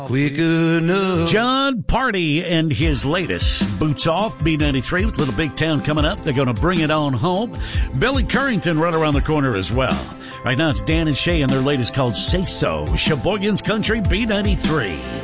Quick enough. John Party and his latest Boots Off, B93 with Little Big Town coming up. They're going to bring it on home. Billy Currington right around the corner as well. Right now it's Dan and Shay and their latest called Say So. Sheboygan's Country, B93.